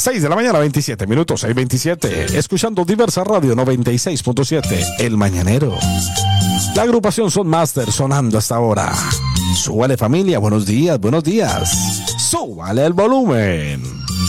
6 de la mañana, 27 minutos, 6:27. Escuchando Diversa Radio 96.7, El Mañanero. La agrupación Son Master sonando hasta ahora. Súbale, familia, buenos días, buenos días. Súbale el volumen.